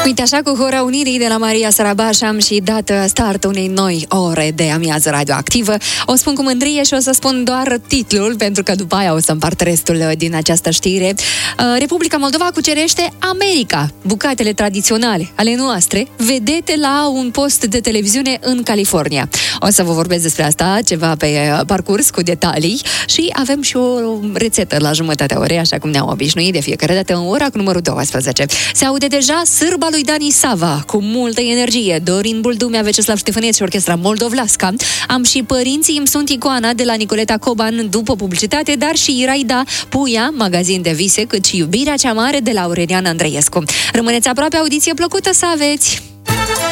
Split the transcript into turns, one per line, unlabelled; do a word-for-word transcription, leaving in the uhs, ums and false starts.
Uite, așa cu Hora Unirii de la Maria Sarabaș am și dat start unei noi ore de amiază radioactivă. O spun cu mândrie și o să spun doar titlul, pentru că după aia o să împart restul din această știre. Republica Moldova cucerește America, bucatele tradiționale ale noastre, vedete la un post de televiziune în California. O să vă vorbesc despre asta ceva pe parcurs cu detalii și avem și o rețetă la jumătatea orei, așa cum ne-am obișnuit de fiecare dată în ora cu numărul douăsprezece. Se aude deja sârba lui Dani Sava, cu multă energie, Dorin Buldumea, Veceslav Ștefăneț și Orchestra Moldovlasca. Am și Părinții îmi sunt icoana de la Nicoleta Coban după publicitate, dar și Iraida Puia, magazin de vise, cât și Iubirea cea mare de la Aurelian Andreescu. Rămâneți aproape, audiție plăcută să aveți!